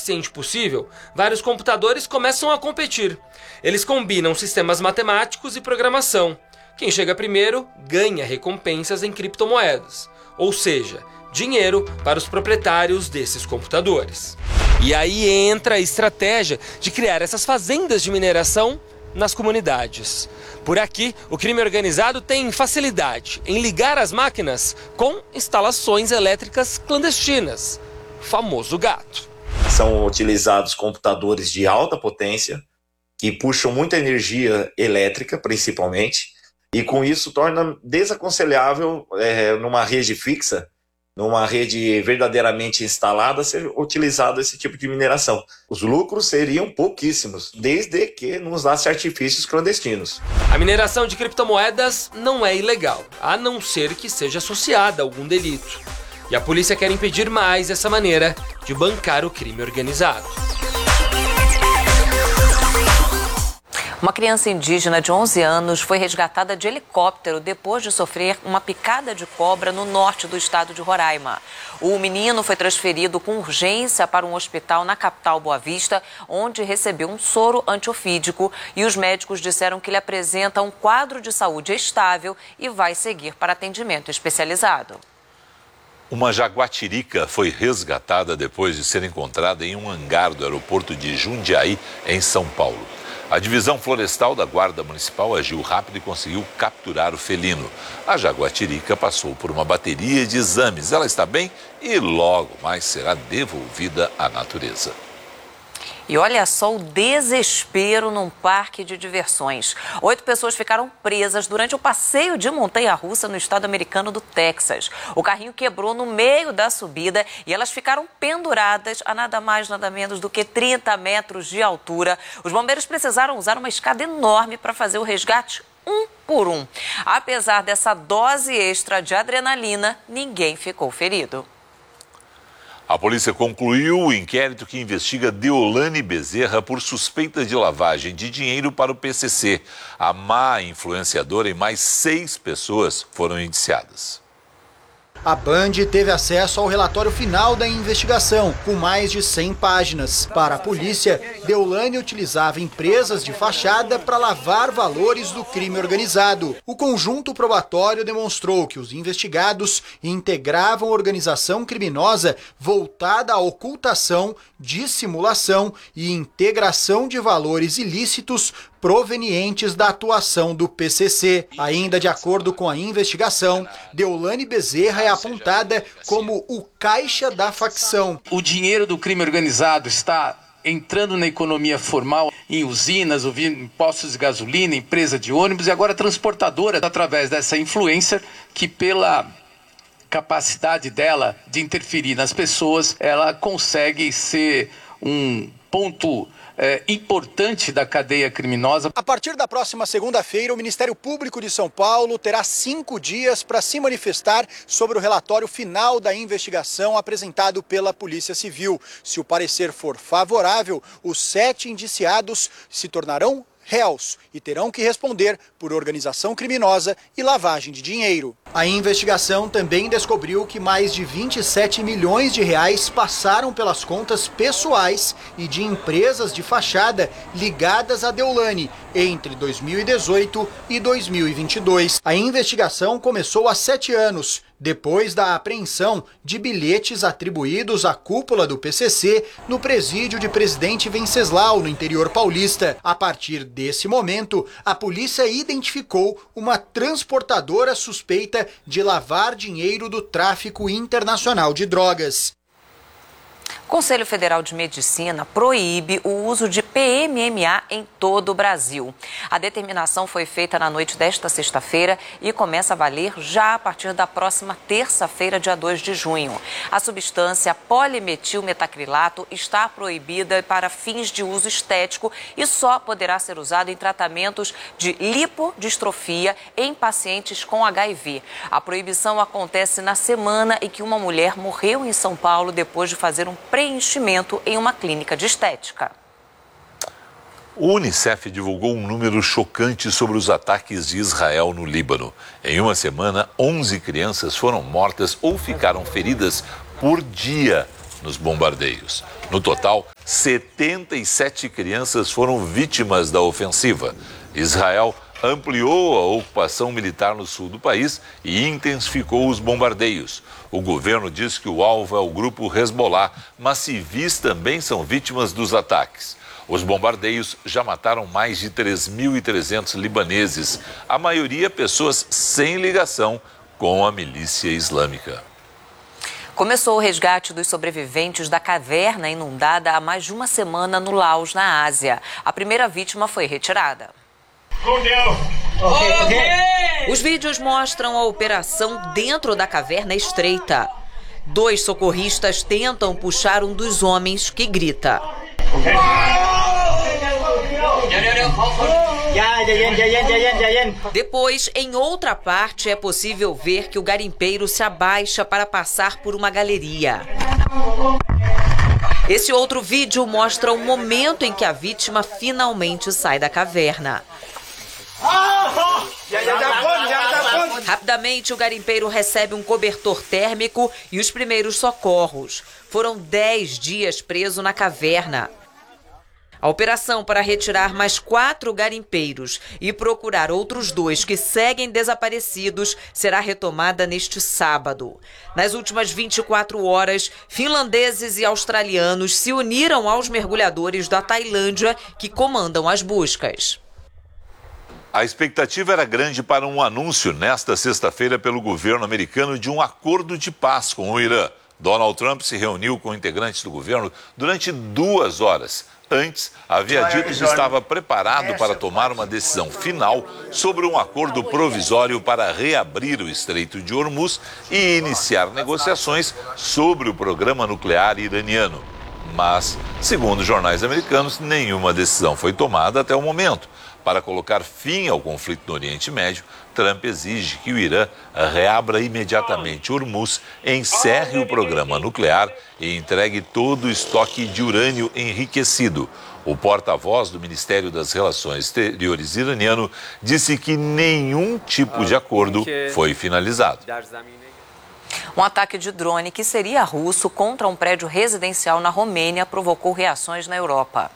eficiente possível, vários computadores começam a competir. Eles combinam sistemas matemáticos e programação. Quem chega primeiro ganha recompensas em criptomoedas, ou seja, dinheiro para os proprietários desses computadores. E aí entra a estratégia de criar essas fazendas de mineração nas comunidades. Por aqui, o crime organizado tem facilidade em ligar as máquinas com instalações elétricas clandestinas, o famoso gato. São utilizados computadores de alta potência, que puxam muita energia elétrica, principalmente, e com isso torna desaconselhável numa rede fixa, numa rede verdadeiramente instalada, ser utilizado esse tipo de mineração. Os lucros seriam pouquíssimos, desde que não usasse artifícios clandestinos. A mineração de criptomoedas não é ilegal, a não ser que seja associada a algum delito. E a polícia quer impedir mais essa maneira de bancar o crime organizado. Uma criança indígena de 11 anos foi resgatada de helicóptero depois de sofrer uma picada de cobra no norte do estado de Roraima. O menino foi transferido com urgência para um hospital na capital Boa Vista, onde recebeu um soro antiofídico, e os médicos disseram que ele apresenta um quadro de saúde estável e vai seguir para atendimento especializado. Uma jaguatirica foi resgatada depois de ser encontrada em um hangar do aeroporto de Jundiaí, em São Paulo. A divisão florestal da Guarda Municipal agiu rápido e conseguiu capturar o felino. A jaguatirica passou por uma bateria de exames. Ela está bem e logo mais será devolvida à natureza. E olha só o desespero num parque de diversões. 8 pessoas ficaram presas durante o passeio de montanha-russa no estado americano do Texas. O carrinho quebrou no meio da subida e elas ficaram penduradas a nada mais, nada menos do que 30 metros de altura. Os bombeiros precisaram usar uma escada enorme para fazer o resgate um por um. Apesar dessa dose extra de adrenalina, ninguém ficou ferido. A polícia concluiu o inquérito que investiga Deolane Bezerra por suspeita de lavagem de dinheiro para o PCC. A má influenciadora e mais 6 pessoas foram indiciadas. A Band teve acesso ao relatório final da investigação, com mais de 100 páginas. Para a polícia, Deolane utilizava empresas de fachada para lavar valores do crime organizado. O conjunto probatório demonstrou que os investigados integravam organização criminosa voltada à ocultação, dissimulação e integração de valores ilícitos provenientes da atuação do PCC. Ainda de acordo com a investigação, Deolane Bezerra é apontada como o caixa da facção. O dinheiro do crime organizado está entrando na economia formal, em usinas, em postos de gasolina, empresa de ônibus e agora transportadora, através dessa influencer que, pela capacidade dela de interferir nas pessoas, ela consegue ser um ponto importante da cadeia criminosa. A partir da próxima segunda-feira, o Ministério Público de São Paulo terá 5 dias para se manifestar sobre o relatório final da investigação apresentado pela Polícia Civil. Se o parecer for favorável, os 7 indiciados se tornarão réus e terão que responder por organização criminosa e lavagem de dinheiro. A investigação também descobriu que mais de 27 milhões de reais passaram pelas contas pessoais e de empresas de fachada ligadas a Deolane entre 2018 e 2022. A investigação começou há 7 anos, depois da apreensão de bilhetes atribuídos à cúpula do PCC no presídio de Presidente Venceslau, no interior paulista. A partir desse momento, a polícia identificou uma transportadora suspeita de lavar dinheiro do tráfico internacional de drogas. O Conselho Federal de Medicina proíbe o uso de PMMA em todo o Brasil. A determinação foi feita na noite desta sexta-feira e começa a valer já a partir da próxima terça-feira, dia 2 de junho. A substância polimetilmetacrilato está proibida para fins de uso estético e só poderá ser usado em tratamentos de lipodistrofia em pacientes com HIV. A proibição acontece na semana em que uma mulher morreu em São Paulo depois de fazer um preenchimento em uma clínica de estética. O Unicef divulgou um número chocante sobre os ataques de Israel no Líbano. Em uma semana, 11 crianças foram mortas ou ficaram feridas por dia nos bombardeios. No total, 77 crianças foram vítimas da ofensiva. Israel ampliou a ocupação militar no sul do país e intensificou os bombardeios. O governo diz que o alvo é o grupo Hezbollah, mas civis também são vítimas dos ataques. Os bombardeios já mataram mais de 3.300 libaneses, a maioria pessoas sem ligação com a milícia islâmica. Começou o resgate dos sobreviventes da caverna inundada há mais de uma semana no Laos, na Ásia. A primeira vítima foi retirada. Os vídeos mostram a operação dentro da caverna estreita. 2 socorristas tentam puxar um dos homens que grita. Depois, em outra parte, é possível ver que o garimpeiro se abaixa para passar por uma galeria. Esse outro vídeo mostra o momento em que a vítima finalmente sai da caverna. Rapidamente, o garimpeiro recebe um cobertor térmico e os primeiros socorros. Foram 10 dias preso na caverna. A operação para retirar mais 4 garimpeiros e procurar outros 2 que seguem desaparecidos será retomada neste sábado. Nas últimas 24 horas, finlandeses e australianos se uniram aos mergulhadores da Tailândia que comandam as buscas. A expectativa era grande para um anúncio nesta sexta-feira pelo governo americano de um acordo de paz com o Irã. Donald Trump se reuniu com integrantes do governo durante 2 horas. Antes, havia dito que estava preparado para tomar uma decisão final sobre um acordo provisório para reabrir o Estreito de Hormuz e iniciar negociações sobre o programa nuclear iraniano. Mas, segundo jornais americanos, nenhuma decisão foi tomada até o momento. Para colocar fim ao conflito no Oriente Médio, Trump exige que o Irã reabra imediatamente Hormuz, encerre o programa nuclear e entregue todo o estoque de urânio enriquecido. O porta-voz do Ministério das Relações Exteriores iraniano disse que nenhum tipo de acordo foi finalizado. Um ataque de drone que seria russo contra um prédio residencial na Romênia provocou reações na Europa.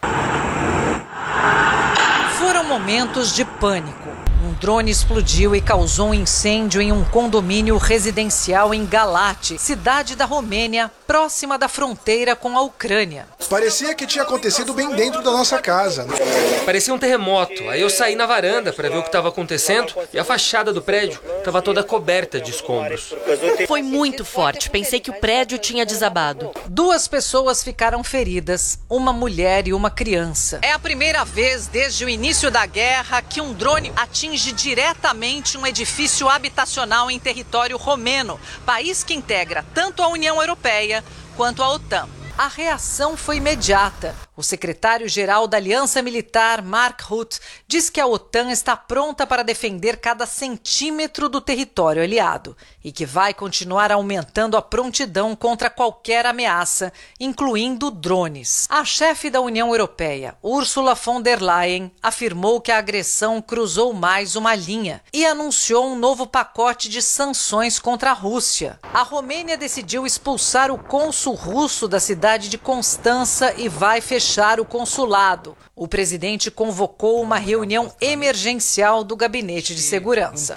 Foram momentos de pânico. Um drone explodiu e causou um incêndio em um condomínio residencial em Galate, cidade da Romênia, próxima da fronteira com a Ucrânia. Parecia que tinha acontecido bem dentro da nossa casa. Parecia um terremoto. Aí eu saí na varanda para ver o que estava acontecendo e a fachada do prédio estava toda coberta de escombros. Foi muito forte. Pensei que o prédio tinha desabado. 2 pessoas ficaram feridas, uma mulher e uma criança. É a primeira vez desde o início da guerra que um drone atinge diretamente um edifício habitacional em território romeno, país que integra tanto a União Europeia quanto a OTAN. A reação foi imediata. O secretário-geral da Aliança Militar, Mark Rutte, diz que a OTAN está pronta para defender cada centímetro do território aliado e que vai continuar aumentando a prontidão contra qualquer ameaça, incluindo drones. A chefe da União Europeia, Ursula von der Leyen, afirmou que a agressão cruzou mais uma linha e anunciou um novo pacote de sanções contra a Rússia. A Romênia decidiu expulsar o cônsul russo da cidade de Constança e vai fechar o consulado. O presidente convocou uma reunião emergencial do Gabinete de Segurança.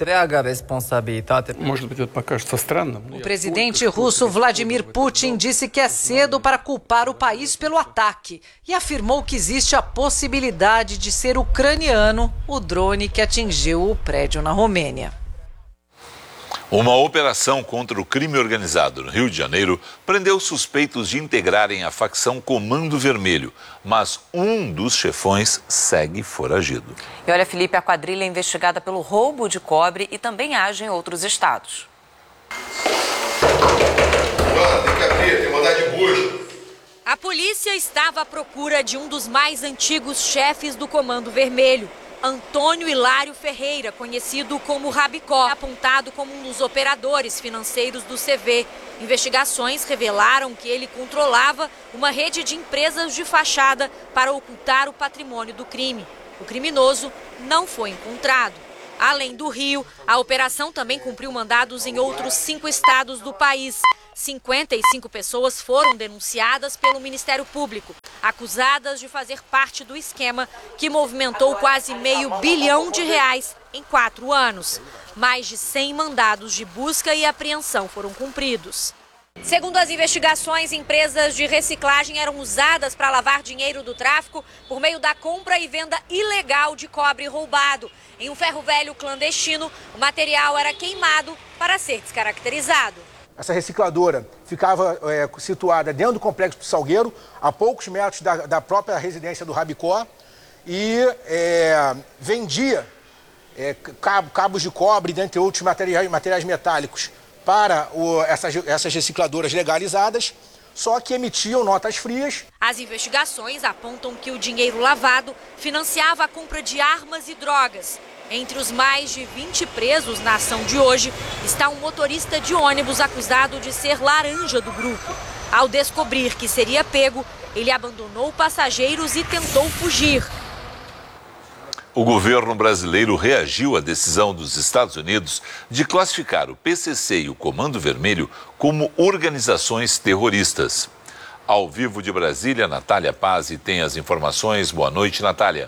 O presidente russo Vladimir Putin disse que é cedo para culpar o país pelo ataque e afirmou que existe a possibilidade de ser ucraniano o drone que atingiu o prédio na Romênia. Uma operação contra o crime organizado no Rio de Janeiro prendeu suspeitos de integrarem a facção Comando Vermelho, mas um dos chefões segue foragido. E olha, Felipe, a quadrilha é investigada pelo roubo de cobre e também age em outros estados. Tem que abrir, tem mandar de busca. A polícia estava à procura de um dos mais antigos chefes do Comando Vermelho, Antônio Hilário Ferreira, conhecido como Rabicó, apontado como um dos operadores financeiros do CV. Investigações revelaram que ele controlava uma rede de empresas de fachada para ocultar o patrimônio do crime. O criminoso não foi encontrado. Além do Rio, a operação também cumpriu mandados em outros 5 estados do país. 55 pessoas foram denunciadas pelo Ministério Público. acusadas de fazer parte do esquema que movimentou quase R$500 bilhão em 4 anos. Mais de 100 mandados de busca e apreensão foram cumpridos. Segundo as investigações, empresas de reciclagem eram usadas para lavar dinheiro do tráfico por meio da compra e venda ilegal de cobre roubado. Em um ferro velho clandestino, o material era queimado para ser descaracterizado. Essa recicladora ficava situada dentro do Complexo do Salgueiro, a poucos metros da própria residência do Rabicó, e vendia cabos de cobre, dentre outros materiais metálicos, para essas recicladoras legalizadas, só que emitiam notas frias. As investigações apontam que o dinheiro lavado financiava a compra de armas e drogas. Entre os mais de 20 presos na ação de hoje, está um motorista de ônibus acusado de ser laranja do grupo. Ao descobrir que seria pego, ele abandonou passageiros e tentou fugir. O governo brasileiro reagiu à decisão dos Estados Unidos de classificar o PCC e o Comando Vermelho como organizações terroristas. Ao vivo de Brasília, Natália Pazzi tem as informações. Boa noite, Natália.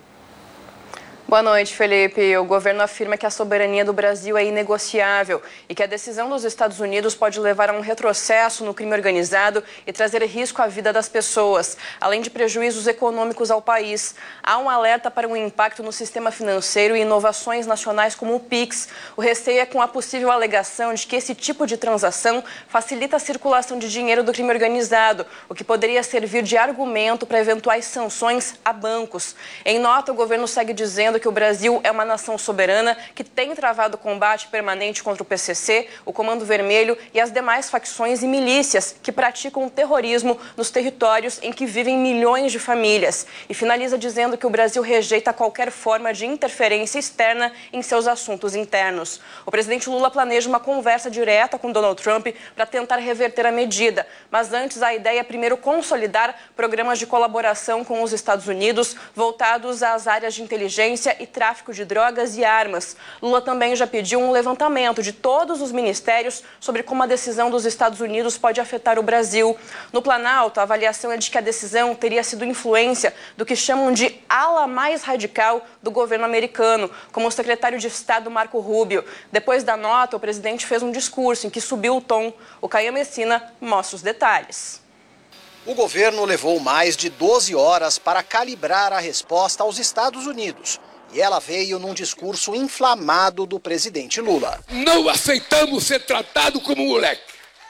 Boa noite, Felipe. O governo afirma que a soberania do Brasil é inegociável e que a decisão dos Estados Unidos pode levar a um retrocesso no crime organizado e trazer risco à vida das pessoas, além de prejuízos econômicos ao país. Há um alerta para um impacto no sistema financeiro e inovações nacionais como o PIX. O receio é com a possível alegação de que esse tipo de transação facilita a circulação de dinheiro do crime organizado, o que poderia servir de argumento para eventuais sanções a bancos. Em nota, o governo segue dizendo que o Brasil é uma nação soberana que tem travado combate permanente contra o PCC, o Comando Vermelho e as demais facções e milícias que praticam terrorismo nos territórios em que vivem milhões de famílias. E finaliza dizendo que o Brasil rejeita qualquer forma de interferência externa em seus assuntos internos. O presidente Lula planeja uma conversa direta com Donald Trump para tentar reverter a medida. Mas antes, a ideia é primeiro consolidar programas de colaboração com os Estados Unidos voltados às áreas de inteligência e tráfico de drogas e armas. Lula também já pediu um levantamento de todos os ministérios sobre como a decisão dos Estados Unidos pode afetar o Brasil. No Planalto, a avaliação é de que a decisão teria sido influência do que chamam de ala mais radical do governo americano, como o secretário de Estado Marco Rubio. Depois da nota, o presidente fez um discurso em que subiu o tom. O Caio Messina mostra os detalhes. O governo levou mais de 12 horas para calibrar a resposta aos Estados Unidos. E ela veio num discurso inflamado do presidente Lula. Não aceitamos ser tratado como moleque.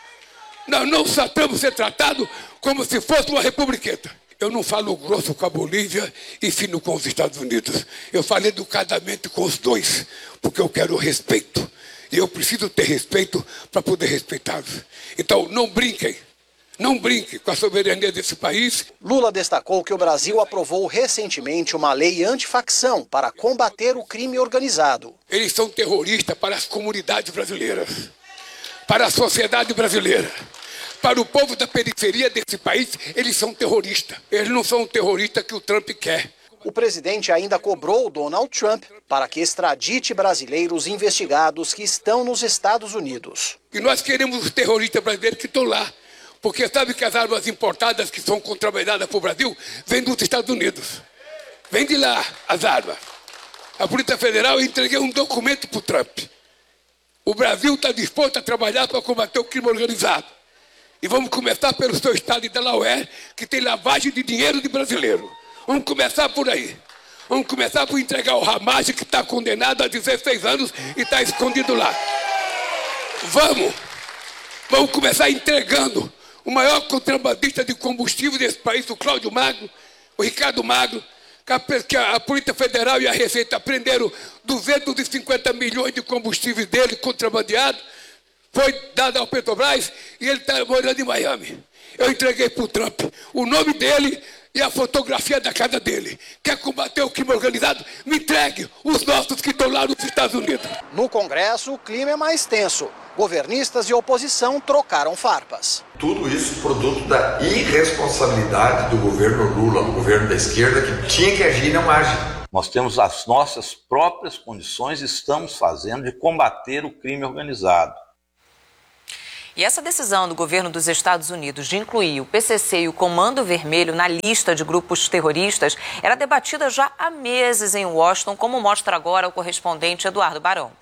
Nós não aceitamos ser tratado como se fosse uma republiqueta. Eu não falo grosso com a Bolívia e fino com os Estados Unidos. Eu falo educadamente com os dois, porque eu quero respeito. E eu preciso ter respeito para poder respeitá-los. Então, não brinquem. Não brinque com a soberania desse país. Lula destacou que o Brasil aprovou recentemente uma lei antifacção para combater o crime organizado. Eles são terroristas para as comunidades brasileiras, para a sociedade brasileira, para o povo da periferia desse país. Eles são terroristas. Eles não são o terrorista que o Trump quer. O presidente ainda cobrou Donald Trump para que extradite brasileiros investigados que estão nos Estados Unidos. E nós queremos os terroristas brasileiros que estão lá. Porque sabe que as armas importadas que são contrabandeadas para o Brasil vêm dos Estados Unidos. Vem de lá as armas. A Polícia Federal, eu entreguei um documento para o Trump. O Brasil está disposto a trabalhar para combater o crime organizado. E vamos começar pelo seu estado de Delaware, que tem lavagem de dinheiro de brasileiro. Vamos começar por aí. Vamos começar por entregar o Ramage, que está condenado a 16 anos e está escondido lá. Vamos começar entregando o maior contrabandista de combustível desse país, o Cláudio Magno, o Ricardo Magno, que a Polícia Federal e a Receita prenderam 250 milhões de combustível dele contrabandeado, foi dado ao Petrobras e ele está morando em Miami. Eu entreguei para o Trump o nome dele e a fotografia da casa dele. Quer combater o crime organizado? Me entregue os nossos que estão lá nos Estados Unidos. No Congresso, o clima é mais tenso. Governistas e oposição trocaram farpas. Tudo isso produto da irresponsabilidade do governo Lula, do governo da esquerda, que tinha que agir e não age. Nós temos as nossas próprias condições e estamos fazendo de combater o crime organizado. E essa decisão do governo dos Estados Unidos de incluir o PCC e o Comando Vermelho na lista de grupos terroristas era debatida já há meses em Washington, como mostra agora o correspondente Eduardo Barão.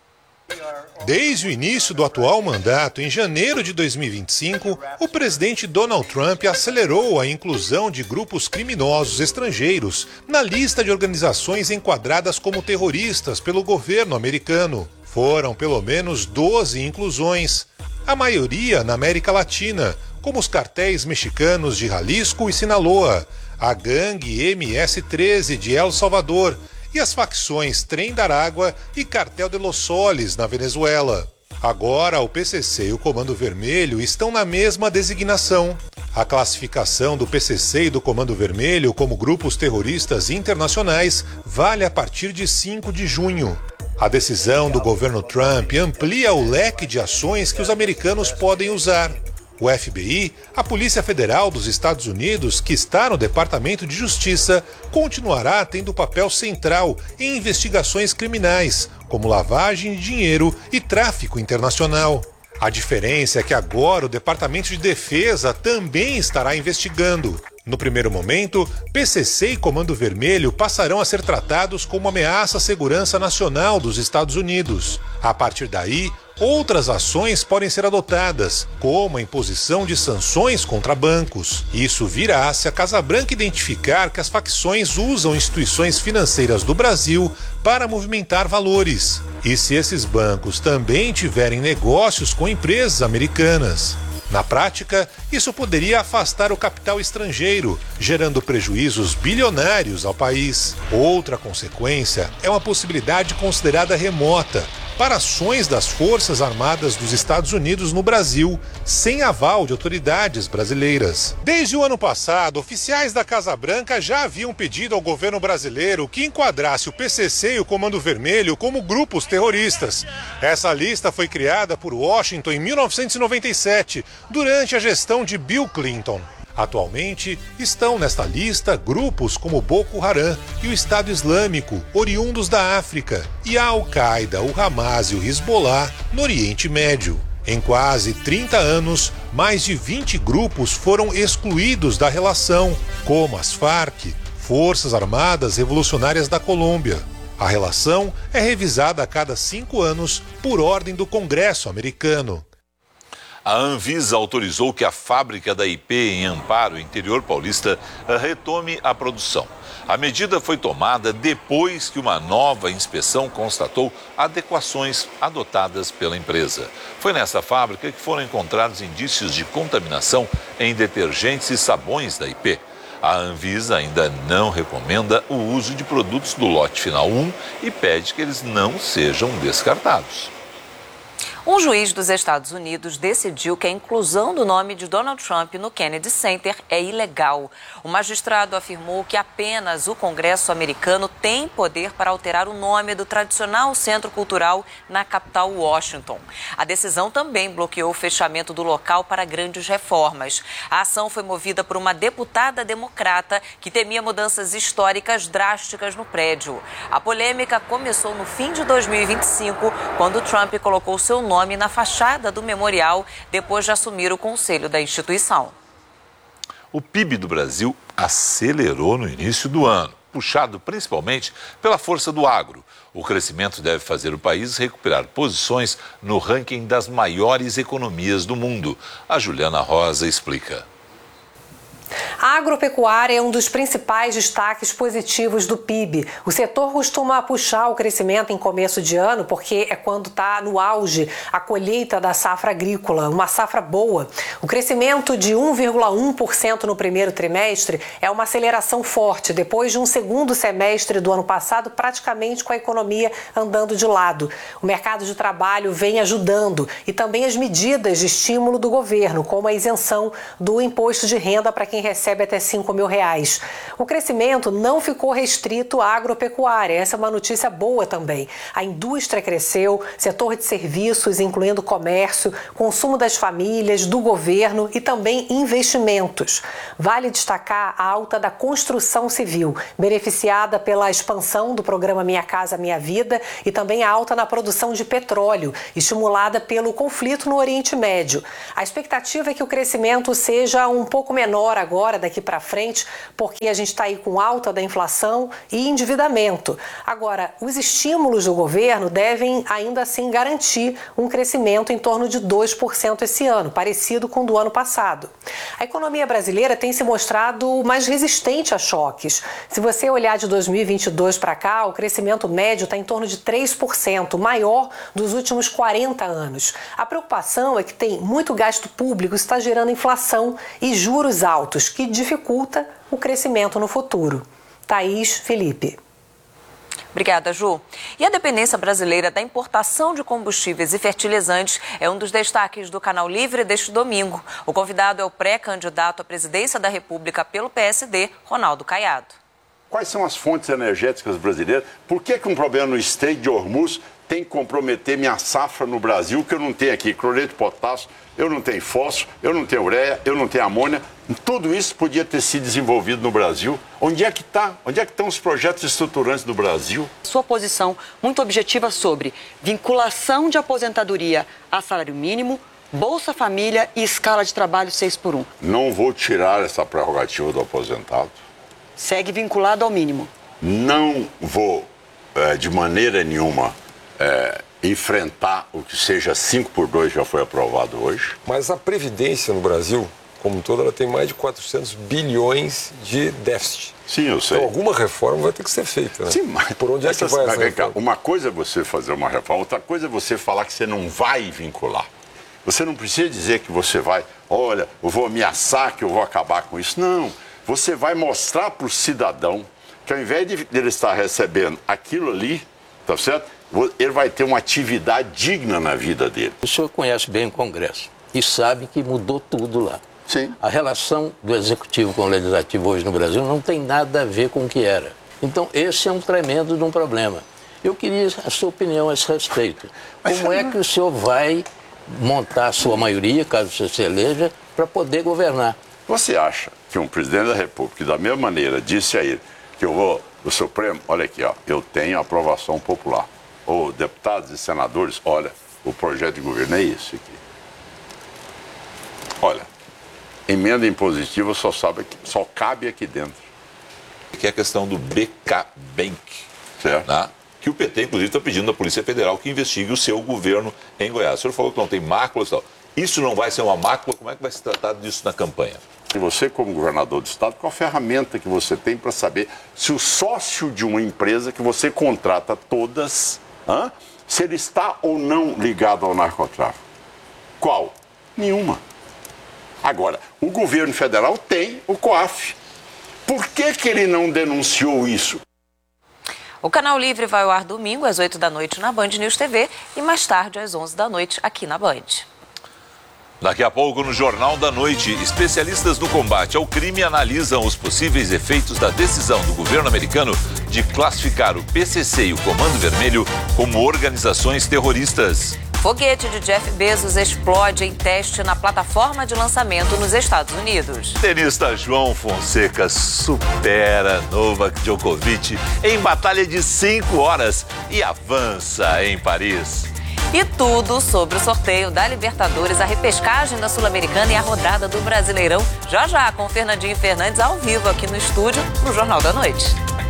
Desde o início do atual mandato, em janeiro de 2025, o presidente Donald Trump acelerou a inclusão de grupos criminosos estrangeiros na lista de organizações enquadradas como terroristas pelo governo americano. Foram pelo menos 12 inclusões, a maioria na América Latina, como os cartéis mexicanos de Jalisco e Sinaloa, a gangue MS-13 de El Salvador e as facções Trem da Aragua e Cartel de los Soles na Venezuela. Agora, o PCC e o Comando Vermelho estão na mesma designação. A classificação do PCC e do Comando Vermelho como grupos terroristas internacionais vale a partir de 5 de junho. A decisão do governo Trump amplia o leque de ações que os americanos podem usar. O FBI, a Polícia Federal dos Estados Unidos, que está no Departamento de Justiça, continuará tendo papel central em investigações criminais, como lavagem de dinheiro e tráfico internacional. A diferença é que agora o Departamento de Defesa também estará investigando. No primeiro momento, PCC e Comando Vermelho passarão a ser tratados como ameaça à segurança nacional dos Estados Unidos. A partir daí, outras ações podem ser adotadas, como a imposição de sanções contra bancos. Isso virá se a Casa Branca identificar que as facções usam instituições financeiras do Brasil para movimentar valores. E se esses bancos também tiverem negócios com empresas americanas. Na prática, isso poderia afastar o capital estrangeiro, gerando prejuízos bilionários ao país. Outra consequência é uma possibilidade considerada remota para ações das Forças Armadas dos Estados Unidos no Brasil, sem aval de autoridades brasileiras. Desde o ano passado, oficiais da Casa Branca já haviam pedido ao governo brasileiro que enquadrasse o PCC e o Comando Vermelho como grupos terroristas. Essa lista foi criada por Washington em 1997, durante a gestão de Bill Clinton. Atualmente, estão nesta lista grupos como Boko Haram e o Estado Islâmico, oriundos da África, e a Al-Qaeda, o Hamas e o Hezbollah no Oriente Médio. Em quase 30 anos, mais de 20 grupos foram excluídos da relação, como as Farc, Forças Armadas Revolucionárias da Colômbia. A relação é revisada a cada 5 anos por ordem do Congresso americano. A Anvisa autorizou que a fábrica da IP em Amparo, interior paulista, retome a produção. A medida foi tomada depois que uma nova inspeção constatou adequações adotadas pela empresa. Foi nessa fábrica que foram encontrados indícios de contaminação em detergentes e sabões da IP. A Anvisa ainda não recomenda o uso de produtos do lote final 1 e pede que eles não sejam descartados. Um juiz dos Estados Unidos decidiu que a inclusão do nome de Donald Trump no Kennedy Center é ilegal. O magistrado afirmou que apenas o Congresso americano tem poder para alterar o nome do tradicional centro cultural na capital Washington. A decisão também bloqueou o fechamento do local para grandes reformas. A ação foi movida por uma deputada democrata que temia mudanças históricas drásticas no prédio. A polêmica começou no fim de 2025, quando Trump colocou seu nome na fachada do memorial depois de assumir o conselho da instituição. O PIB do Brasil acelerou no início do ano, puxado principalmente pela força do agro. O crescimento deve fazer o país recuperar posições no ranking das maiores economias do mundo. A Juliana Rosa explica. A agropecuária é um dos principais destaques positivos do PIB. O setor costuma puxar o crescimento em começo de ano, porque é quando está no auge a colheita da safra agrícola, uma safra boa. O crescimento de 1,1% no primeiro trimestre é uma aceleração forte, depois de um segundo semestre do ano passado praticamente com a economia andando de lado. O mercado de trabalho vem ajudando e também as medidas de estímulo do governo, como a isenção do imposto de renda para quem quem recebe até R$5.000. O crescimento não ficou restrito à agropecuária. Essa é uma notícia boa também. A indústria cresceu, setor de serviços, incluindo comércio, consumo das famílias, do governo e também investimentos. Vale destacar a alta da construção civil, beneficiada pela expansão do programa Minha Casa Minha Vida e também a alta na produção de petróleo, estimulada pelo conflito no Oriente Médio. A expectativa é que o crescimento seja um pouco menor agora, daqui para frente, porque a gente está aí com alta da inflação e endividamento. Agora, os estímulos do governo devem ainda assim garantir um crescimento em torno de 2% esse ano, parecido com o do ano passado. A economia brasileira tem se mostrado mais resistente a choques. Se você olhar de 2022 para cá, o crescimento médio está em torno de 3%, maior dos últimos 40 anos. A preocupação é que tem muito gasto público, está gerando inflação e juros altos, que dificulta o crescimento no futuro. Thaís, Felipe. Obrigada, Ju. E a dependência brasileira da importação de combustíveis e fertilizantes é um dos destaques do Canal Livre deste domingo. O convidado é o pré-candidato à presidência da República pelo PSD, Ronaldo Caiado. Quais são as fontes energéticas brasileiras? Por que um problema no Estreito de Hormuz tem que comprometer minha safra no Brasil, que eu não tenho aqui cloreto de potássio, eu não tenho fósforo, eu não tenho ureia, eu não tenho amônia. Tudo isso podia ter sido desenvolvido no Brasil. Onde é que está? Onde é que estão os projetos estruturantes do Brasil? Sua posição muito objetiva sobre vinculação de aposentadoria a salário mínimo, Bolsa Família e escala de trabalho 6x1. Não vou tirar essa prerrogativa do aposentado. Segue vinculado ao mínimo. Não vou, de maneira nenhuma, enfrentar o que seja 5x2, já foi aprovado hoje. Mas a Previdência no Brasil, como um todo, ela tem mais de 400 bilhões de déficit. Sim, eu sei. Então alguma reforma vai ter que ser feita, né? Sim, mas por onde é que vai essa reforma? Uma coisa é você fazer uma reforma, outra coisa é você falar que você não vai vincular. Você não precisa dizer que você vai, olha, eu vou ameaçar que eu vou acabar com isso. Não. Você vai mostrar para o cidadão que ao invés de ele estar recebendo aquilo ali, tá certo? Ele vai ter uma atividade digna na vida dele. O senhor conhece bem o Congresso e sabe que mudou tudo lá. Sim. A relação do Executivo com o Legislativo hoje no Brasil não tem nada a ver com o que era. Então, esse é um tremendo de um problema. Eu queria a sua opinião a esse respeito. Como é que o senhor vai montar a sua maioria, caso você se eleja, para poder governar? Você acha que um presidente da República, da mesma maneira, disse a ele que eu vou, o Supremo, olha aqui, ó, eu tenho aprovação popular. Ou deputados e senadores, olha, o projeto de governo é esse aqui. Olha, emenda impositiva só cabe aqui dentro. Que é a questão do BK Bank, certo? Né? Que o PT, inclusive, está pedindo à Polícia Federal que investigue o seu governo em Goiás. O senhor falou que não tem máculas e tal. Isso não vai ser uma mácula? Como é que vai se tratar disso na campanha? E você, como governador do estado, qual a ferramenta que você tem para saber se o sócio de uma empresa que você contrata todas, se ele está ou não ligado ao narcotráfico? Qual? Nenhuma. Agora, o governo federal tem o COAF. Por que ele não denunciou isso? O Canal Livre vai ao ar domingo às 8 da noite na Band News TV e mais tarde às 11 da noite aqui na Band. Daqui a pouco, no Jornal da Noite, especialistas no combate ao crime analisam os possíveis efeitos da decisão do governo americano de classificar o PCC e o Comando Vermelho como organizações terroristas. Foguete de Jeff Bezos explode em teste na plataforma de lançamento nos Estados Unidos. Tenista João Fonseca supera Novak Djokovic em batalha de 5 horas e avança em Paris. E tudo sobre o sorteio da Libertadores, a repescagem da Sul-Americana e a rodada do Brasileirão. Já com Fernandinho Fernandes ao vivo aqui no estúdio, no Jornal da Noite.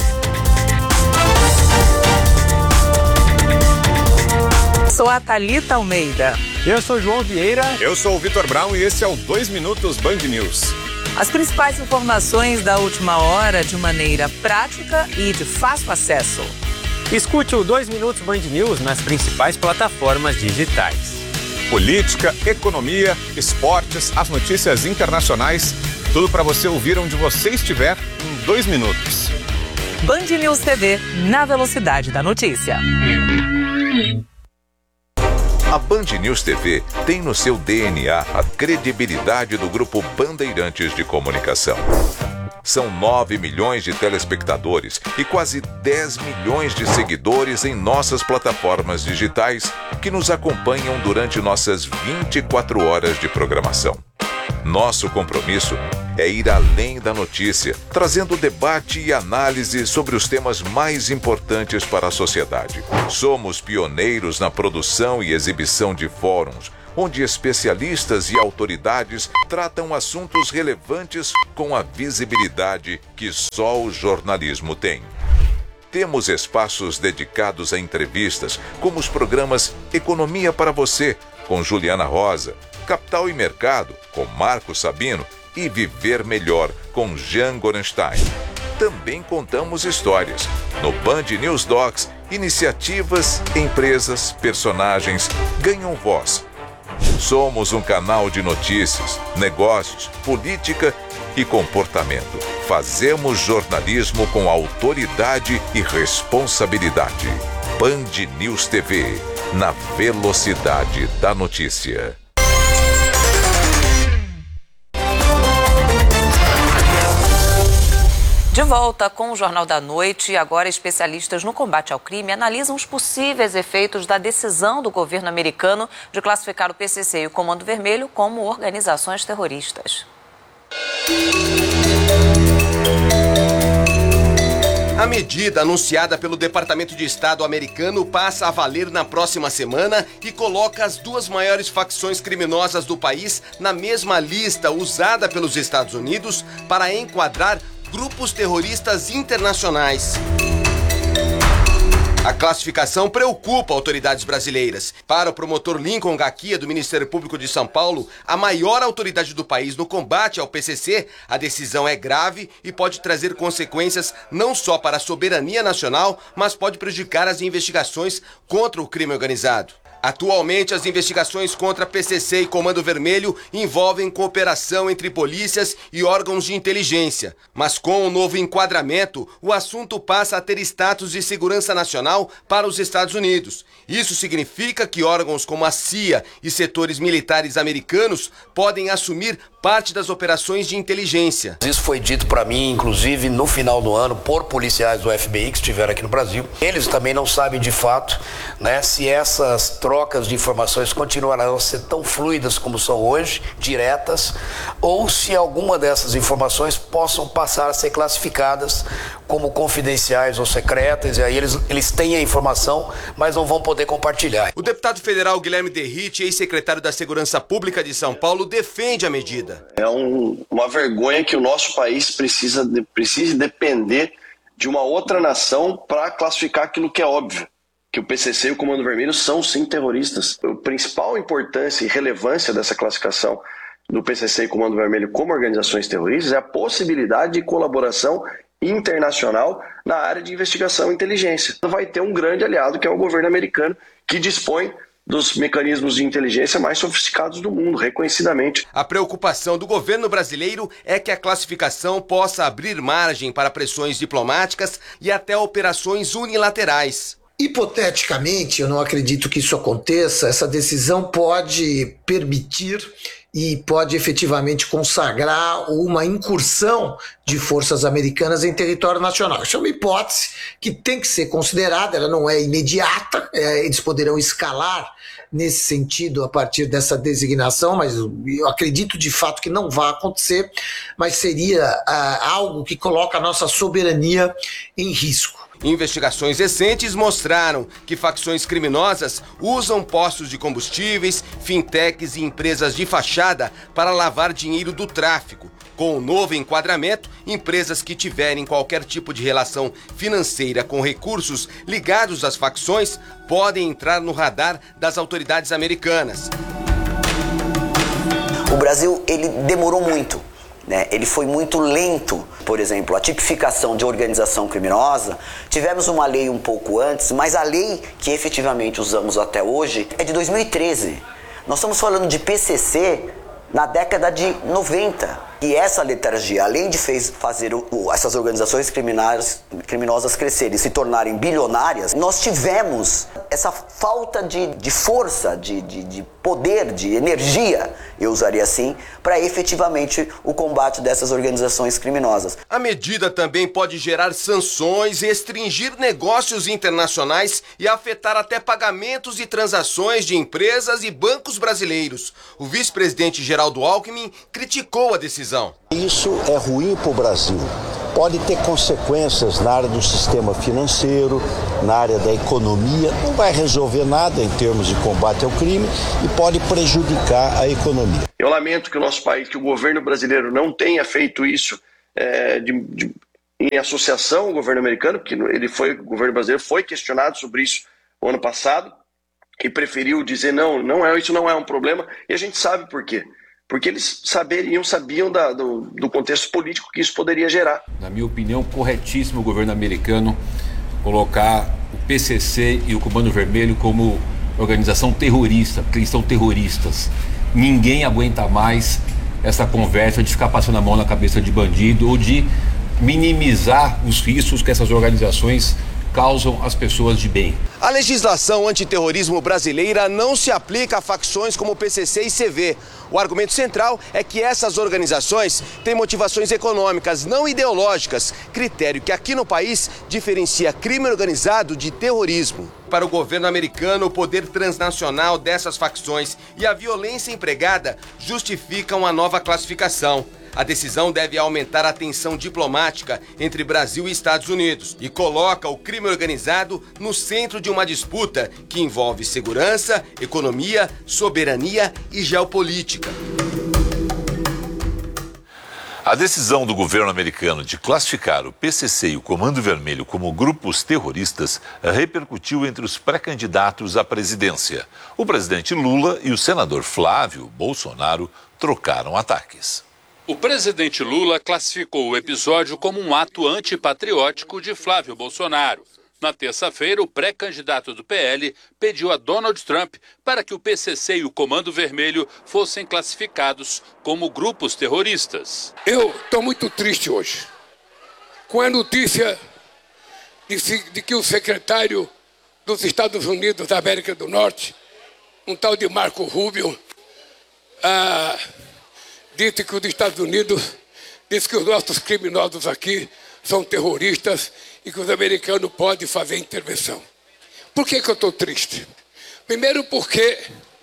Sou a Thalita Almeida. Eu sou João Vieira. Eu sou o Vitor Brown e esse é o 2 Minutos Band News. As principais informações da última hora de maneira prática e de fácil acesso. Escute o 2 Minutos Band News nas principais plataformas digitais. Política, economia, esportes, as notícias internacionais, tudo para você ouvir onde você estiver em 2 minutos. Band News TV, na velocidade da notícia. A Band News TV tem no seu DNA a credibilidade do Grupo Bandeirantes de Comunicação. São 9 milhões de telespectadores e quase 10 milhões de seguidores em nossas plataformas digitais que nos acompanham durante nossas 24 horas de programação. Nosso compromisso é ir além da notícia, trazendo debate e análise sobre os temas mais importantes para a sociedade. Somos pioneiros na produção e exibição de fóruns, onde especialistas e autoridades tratam assuntos relevantes com a visibilidade que só o jornalismo tem. Temos espaços dedicados a entrevistas, como os programas Economia para Você, com Juliana Rosa, Capital e Mercado, com Marco Sabino, e Viver Melhor, com Jean Gorenstein. Também contamos histórias. No Band News Docs, iniciativas, empresas, personagens ganham voz. Somos um canal de notícias, negócios, política e comportamento. Fazemos jornalismo com autoridade e responsabilidade. Band News TV, na velocidade da notícia. De volta com o Jornal da Noite, agora especialistas no combate ao crime analisam os possíveis efeitos da decisão do governo americano de classificar o PCC e o Comando Vermelho como organizações terroristas. A medida anunciada pelo Departamento de Estado americano passa a valer na próxima semana e coloca as duas maiores facções criminosas do país na mesma lista usada pelos Estados Unidos para enquadrar grupos terroristas internacionais. A classificação preocupa autoridades brasileiras. Para o promotor Lincoln Gaquia, do Ministério Público de São Paulo, a maior autoridade do país no combate ao PCC, a decisão é grave e pode trazer consequências não só para a soberania nacional, mas pode prejudicar as investigações contra o crime organizado. Atualmente, as investigações contra PCC e Comando Vermelho envolvem cooperação entre polícias e órgãos de inteligência. Mas com o novo enquadramento, o assunto passa a ter status de segurança nacional para os Estados Unidos. Isso significa que órgãos como a CIA e setores militares americanos podem assumir parte das operações de inteligência. Isso foi dito para mim, inclusive, no final do ano, por policiais do FBI que estiveram aqui no Brasil. Eles também não sabem de fato, né, se essas trocas de informações continuarão a ser tão fluidas como são hoje, diretas, ou se alguma dessas informações possam passar a ser classificadas como confidenciais ou secretas, e aí eles têm a informação, mas não vão poder compartilhar. O deputado federal Guilherme Derrite, ex-secretário da Segurança Pública de São Paulo, defende a medida. É uma vergonha que o nosso país precise depender de uma outra nação para classificar aquilo que é óbvio, que o PCC e o Comando Vermelho são sim terroristas. A principal importância e relevância dessa classificação do PCC e Comando Vermelho como organizações terroristas é a possibilidade de colaboração internacional na área de investigação e inteligência. Vai ter um grande aliado que é o governo americano, que dispõe dos mecanismos de inteligência mais sofisticados do mundo, reconhecidamente. A preocupação do governo brasileiro é que a classificação possa abrir margem para pressões diplomáticas e até operações unilaterais. Hipoteticamente, eu não acredito que isso aconteça, essa decisão pode permitir e pode efetivamente consagrar uma incursão de forças americanas em território nacional. Isso é uma hipótese que tem que ser considerada, ela não é imediata, eles poderão escalar nesse sentido a partir dessa designação, mas eu acredito de fato que não vai acontecer, mas seria algo que coloca a nossa soberania em risco. Investigações recentes mostraram que facções criminosas usam postos de combustíveis, fintechs e empresas de fachada para lavar dinheiro do tráfico. Com o novo enquadramento, empresas que tiverem qualquer tipo de relação financeira com recursos ligados às facções podem entrar no radar das autoridades americanas. O Brasil, ele demorou muito. Ele foi muito lento. Por exemplo, a tipificação de organização criminosa, tivemos uma lei um pouco antes, mas a lei que efetivamente usamos até hoje é de 2013. Nós estamos falando de PCC na década de 90. E essa letargia, além de fazer essas organizações criminosas crescerem e se tornarem bilionárias, nós tivemos essa falta de força, de poder, de energia, eu usaria assim, para efetivamente o combate dessas organizações criminosas. A medida também pode gerar sanções, restringir negócios internacionais e afetar até pagamentos e transações de empresas e bancos brasileiros. O vice-presidente Geraldo Alckmin criticou a decisão. Isso é ruim para o Brasil. Pode ter consequências na área do sistema financeiro, na área da economia, não vai resolver nada em termos de combate ao crime e pode prejudicar a economia. Eu lamento que o nosso país, que o governo brasileiro não tenha feito isso em associação ao governo americano, porque o governo brasileiro foi questionado sobre isso no ano passado e preferiu dizer isso não é um problema, e a gente sabe por quê. Porque eles sabiam do contexto político que isso poderia gerar. Na minha opinião, corretíssimo o governo americano colocar o PCC e o Comando Vermelho como organização terrorista, porque eles são terroristas. Ninguém aguenta mais essa conversa de ficar passando a mão na cabeça de bandido ou de minimizar os riscos que essas organizações causam às pessoas de bem. A legislação antiterrorismo brasileira não se aplica a facções como o PCC e CV. O argumento central é que essas organizações têm motivações econômicas, não ideológicas, critério que aqui no país diferencia crime organizado de terrorismo. Para o governo americano, o poder transnacional dessas facções e a violência empregada justificam a nova classificação. A decisão deve aumentar a tensão diplomática entre Brasil e Estados Unidos e coloca o crime organizado no centro de uma disputa que envolve segurança, economia, soberania e geopolítica. A decisão do governo americano de classificar o PCC e o Comando Vermelho como grupos terroristas repercutiu entre os pré-candidatos à presidência. O presidente Lula e o senador Flávio Bolsonaro trocaram ataques. O presidente Lula classificou o episódio como um ato antipatriótico de Flávio Bolsonaro. Na terça-feira, o pré-candidato do PL pediu a Donald Trump para que o PCC e o Comando Vermelho fossem classificados como grupos terroristas. Eu estou muito triste hoje com a notícia de que o secretário dos Estados Unidos da América do Norte, um tal de Marco Rubio, disse que os Estados Unidos diz que os nossos criminosos aqui são terroristas e que os americanos podem fazer intervenção. Por que eu estou triste? Primeiro porque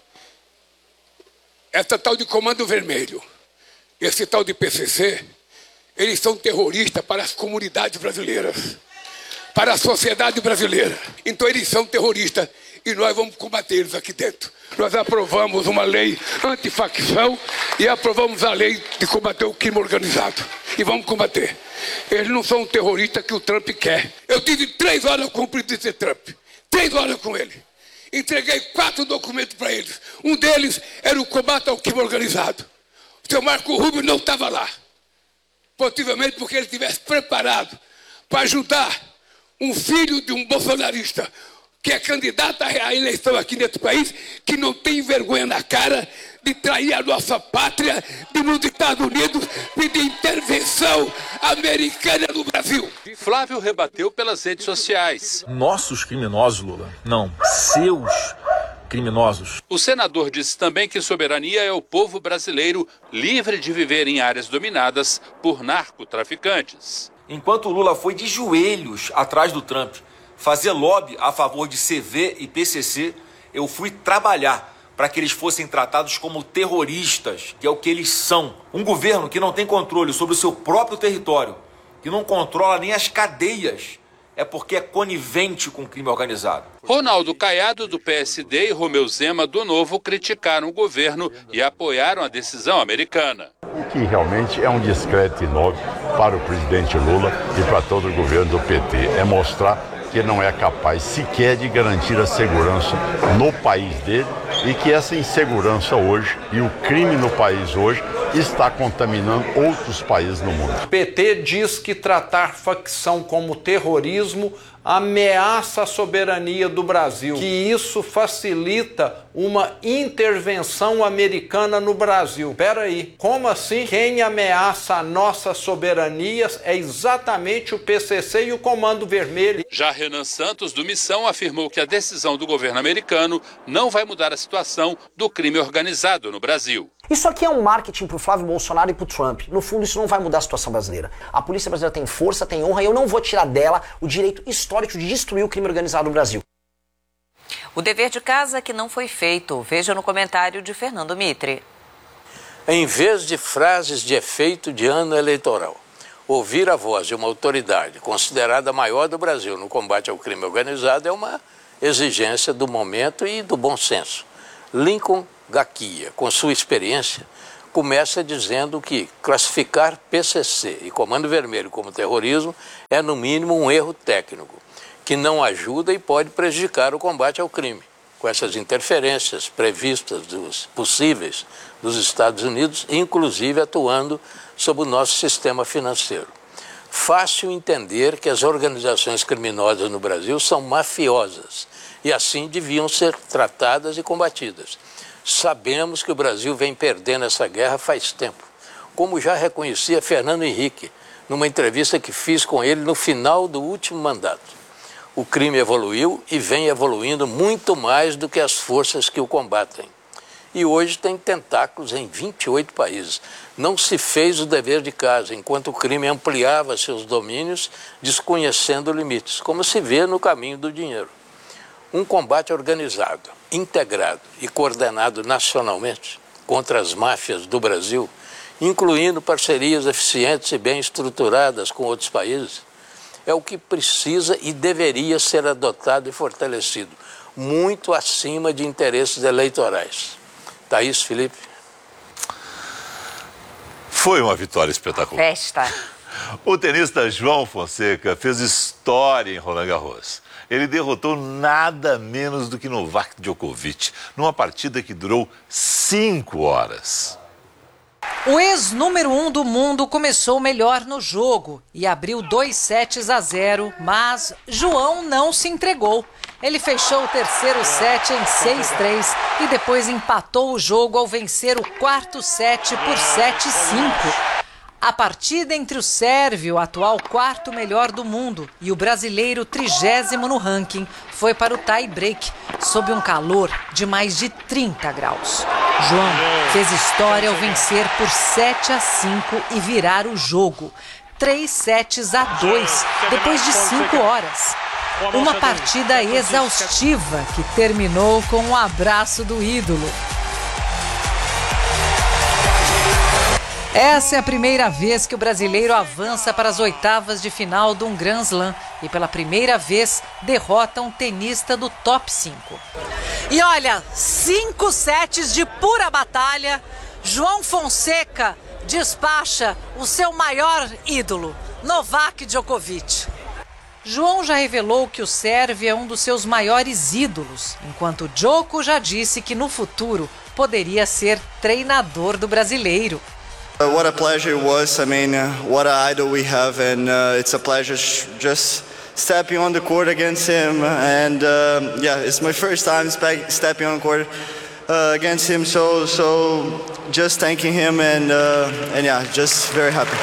essa tal de Comando Vermelho, esse tal de PCC, eles são terroristas para as comunidades brasileiras, para a sociedade brasileira. Então eles são terroristas e nós vamos combater eles aqui dentro. Nós aprovamos uma lei antifacção e aprovamos a lei de combater o crime organizado. E vamos combater. Eles não são terroristas que o Trump quer. Eu tive 3 horas com o presidente Trump. 3 horas com ele. Entreguei 4 documentos para eles. Um deles era o combate ao crime organizado. O seu Marco Rubio não estava lá. Possivelmente porque ele estivesse preparado para ajudar um filho de um bolsonarista que é candidato à eleição aqui nesse país, que não tem vergonha na cara de trair a nossa pátria, de nos Estados Unidos pedir intervenção americana no Brasil. Flávio rebateu pelas redes sociais. Nossos criminosos, Lula. Não, seus criminosos. O senador disse também que soberania é o povo brasileiro livre de viver em áreas dominadas por narcotraficantes. Enquanto Lula foi de joelhos atrás do Trump fazer lobby a favor de CV e PCC, eu fui trabalhar para que eles fossem tratados como terroristas, que é o que eles são. Um governo que não tem controle sobre o seu próprio território, que não controla nem as cadeias, é porque é conivente com o crime organizado. Ronaldo Caiado, do PSD, e Romeu Zema, do Novo, criticaram o governo e apoiaram a decisão americana. O que realmente é um discreto enorme para o presidente Lula e para todo o governo do PT. É mostrar que ele não é capaz sequer de garantir a segurança no país dele e que essa insegurança hoje e o crime no país hoje está contaminando outros países no mundo. O PT diz que tratar facção como terrorismo ameaça a soberania do Brasil, que isso facilita uma intervenção americana no Brasil. Peraí, como assim? Quem ameaça a nossa soberania é exatamente o PCC e o Comando Vermelho. Já Renan Santos, do Missão, afirmou que a decisão do governo americano não vai mudar a situação do crime organizado no Brasil. Isso aqui é um marketing pro Flávio Bolsonaro e pro Trump. No fundo, isso não vai mudar a situação brasileira. A polícia brasileira tem força, tem honra, e eu não vou tirar dela o direito histórico de destruir o crime organizado no Brasil. O dever de casa que não foi feito. Veja no comentário de Fernando Mitre. Em vez de frases de efeito de ano eleitoral, ouvir a voz de uma autoridade considerada a maior do Brasil no combate ao crime organizado é uma exigência do momento e do bom senso. Lincoln Gaquia, com sua experiência, começa dizendo que classificar PCC e Comando Vermelho como terrorismo é, no mínimo, um erro técnico, que não ajuda e pode prejudicar o combate ao crime. Com essas interferências previstas possíveis dos Estados Unidos, inclusive atuando sobre o nosso sistema financeiro. Fácil entender que as organizações criminosas no Brasil são mafiosas e assim deviam ser tratadas e combatidas. Sabemos que o Brasil vem perdendo essa guerra faz tempo, como já reconhecia Fernando Henrique, numa entrevista que fiz com ele no final do último mandato. O crime evoluiu e vem evoluindo muito mais do que as forças que o combatem. E hoje tem tentáculos em 28 países. Não se fez o dever de casa, enquanto o crime ampliava seus domínios, desconhecendo limites, como se vê no caminho do dinheiro. Um combate organizado, integrado e coordenado nacionalmente contra as máfias do Brasil, incluindo parcerias eficientes e bem estruturadas com outros países, é o que precisa e deveria ser adotado e fortalecido, muito acima de interesses eleitorais. Thaís, Felipe. Foi uma vitória espetacular. Festa. O tenista João Fonseca fez história em Roland Garros. Ele derrotou nada menos do que Novak Djokovic, numa partida que durou 5 horas. O ex-número 1 do mundo começou melhor no jogo e abriu 2-0, mas João não se entregou. Ele fechou o terceiro set em 6-3 e depois empatou o jogo ao vencer o quarto set por 7-5. A partida entre o sérvio, atual quarto melhor do mundo, e o brasileiro 30º no ranking, foi para o tie-break, sob um calor de mais de 30 graus. João fez história ao vencer por 7-5 e virar o jogo. 3-2, depois de 5 horas. Uma partida exaustiva que terminou com um abraço do ídolo. Essa é a primeira vez que o brasileiro avança para as oitavas de final de um Grand Slam e pela primeira vez derrota um tenista do top 5. E olha, 5 sets de pura batalha, João Fonseca despacha o seu maior ídolo, Novak Djokovic. João já revelou que o sérvio é um dos seus maiores ídolos, enquanto Djoko já disse que no futuro poderia ser treinador do brasileiro. What a pleasure it was. I mean, what an idol we have, and it's a pleasure just stepping on the court against him. And yeah, it's my first time stepping on the court against him. So just thanking him, and yeah, just very happy.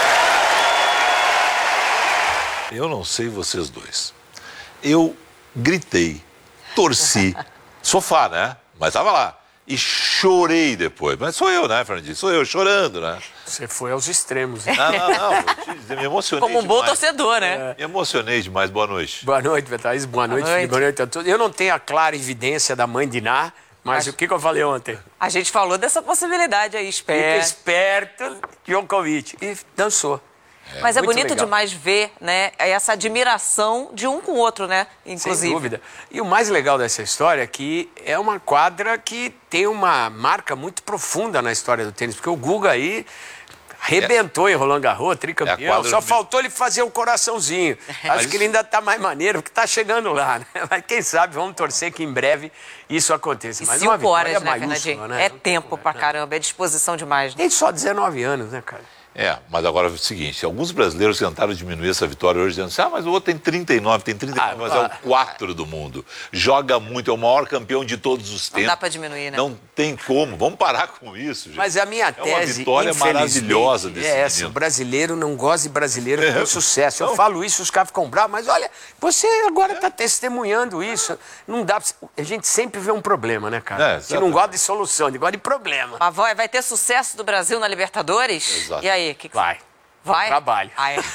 Eu não sei vocês dois. Eu gritei, torci, sofá, né? Mas tava lá. E chorei depois. Mas sou eu, né, Fernandinho? Sou eu chorando, né? Você foi aos extremos. Né? Não. Me emocionei como um bom demais. Torcedor, né? Me emocionei demais. Boa noite. Boa noite, Thaís. Boa noite, Felipe. Boa noite a todos. Eu não tenho a clara evidência da mãe de Ná, mas o que eu falei ontem? A gente falou dessa possibilidade aí, esperto, Djokovic. E dançou. Mas é bonito legal. demais ver, né, essa admiração de um com o outro, né, inclusive. Sem dúvida. E o mais legal dessa história é que é uma quadra que tem uma marca muito profunda na história do tênis, porque o Guga aí Arrebentou em Roland Garros, tricampeão. Só faltou ele fazer o coraçãozinho. Acho que ele ainda tá mais maneiro, porque tá chegando lá, né? Mas quem sabe, vamos torcer que em breve isso aconteça. Mas 5 horas, né, Fernandinho? Né? É tempo pra caramba, é disposição demais. Tem só 19 anos, né, cara? Mas agora é o seguinte, alguns brasileiros tentaram diminuir essa vitória hoje, dizendo assim, mas o outro tem 39, mas é o 4 do mundo. Joga muito, é o maior campeão de todos os tempos. Não dá pra diminuir, né? Não tem como, vamos parar com isso, gente. Mas a minha tese, uma vitória maravilhosa desse é essa, menino. O brasileiro não goza de brasileiro com sucesso. Eu falo isso, os caras ficam bravos, mas olha, você agora tá testemunhando isso. Não dá pra... A gente sempre vê um problema, né, cara? Que não gosta de solução, gosta de problema. Mas vai ter sucesso do Brasil na Libertadores? Exato. E aí? Vai? Trabalho.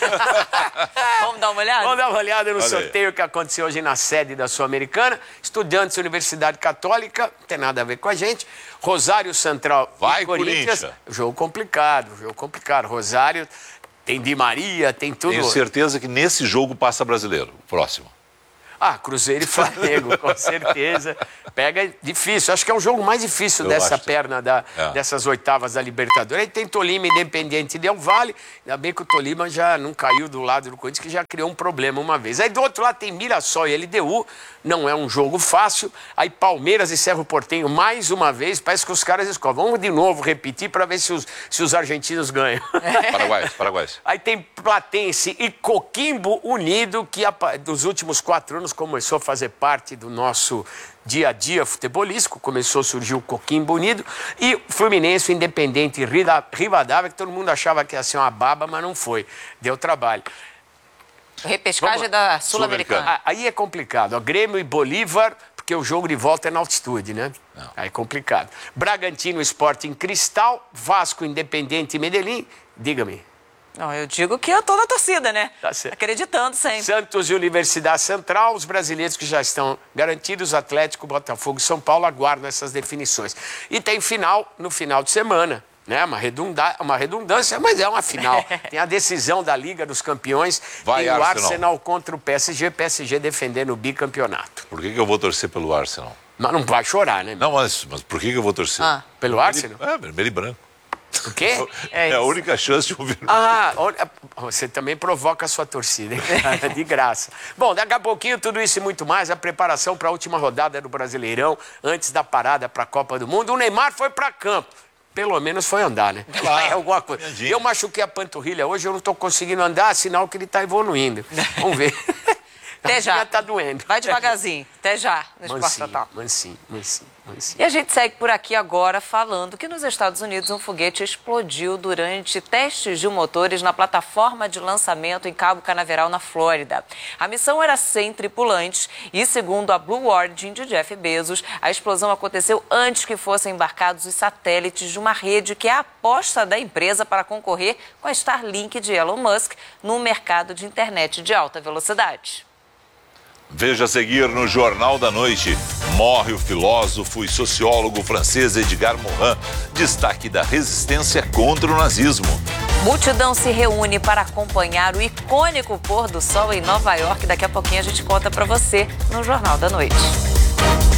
Vamos dar uma olhada? Vamos dar uma olhada no sorteio que aconteceu hoje na sede da Sul-Americana. Estudiantes Universidade Católica, não tem nada a ver com a gente. Rosário Central e Corinthians. Jogo complicado. Rosário tem Di Maria, tem tudo. Tenho certeza que nesse jogo passa brasileiro. Próximo. Cruzeiro e Flamengo, com certeza. Pega difícil. Acho que é o jogo mais difícil dessa perna dessas oitavas da Libertadores. Aí tem Tolima, Independiente Del Valle. Ainda bem que o Tolima já não caiu do lado do Corinthians, que já criou um problema uma vez. Aí do outro lado tem Mirassol e LDU. Não é um jogo fácil. Aí Palmeiras e Cerro Porteño mais uma vez. Parece que os caras escolhem. Vamos de novo repetir para ver se os argentinos ganham. Paraguaios. Aí tem Platense e Coquimbo Unido, que dos últimos 4 anos começou a fazer parte do nosso dia a dia futebolístico, começou a surgir o Coquimbo Unido, e Fluminense, Independente e Rivadavia, que todo mundo achava que ia ser uma baba, mas não foi. Deu trabalho. Repescagem da Sul-Americana. Aí é complicado. Grêmio e Bolívar, porque o jogo de volta é na altitude, né? Aí é complicado. Bragantino, Sporting Cristal, Vasco, Independente e Medellín. Diga-me. Não, eu digo que eu tô na torcida, né? Tá certo. Acreditando sempre. Santos e Universidade Central, os brasileiros que já estão garantidos, Atlético, Botafogo e São Paulo aguardam essas definições. E tem final no final de semana, né? Uma redundância, mas é uma final. Tem a decisão da Liga dos Campeões. Tem o Arsenal contra o PSG defendendo o bicampeonato. Por que eu vou torcer pelo Arsenal? Mas não vai chorar, né? Não, mas por que eu vou torcer? Pelo Arsenal? Vermelho e branco. O quê? É a única chance de ouvir. Você também provoca a sua torcida, hein? De graça. Bom, daqui a pouquinho tudo isso e muito mais, a preparação para a última rodada do Brasileirão, antes da parada para a Copa do Mundo. O Neymar foi para campo. Pelo menos foi andar, né? É alguma coisa. Eu machuquei a panturrilha hoje, eu não estou conseguindo andar, sinal que ele está evoluindo. Vamos ver. Até já. Tá doendo. Vai devagarzinho. Até já, no Esporte Total. Mansinho. E a gente segue por aqui agora falando que nos Estados Unidos um foguete explodiu durante testes de motores na plataforma de lançamento em Cabo Canaveral, na Flórida. A missão era sem tripulantes e, segundo a Blue Origin de Jeff Bezos, a explosão aconteceu antes que fossem embarcados os satélites de uma rede que é a aposta da empresa para concorrer com a Starlink de Elon Musk no mercado de internet de alta velocidade. Veja a seguir no Jornal da Noite. Morre o filósofo e sociólogo francês Edgar Morin. Destaque da resistência contra o nazismo. Multidão se reúne para acompanhar o icônico pôr do sol em Nova York. Daqui a pouquinho a gente conta para você no Jornal da Noite.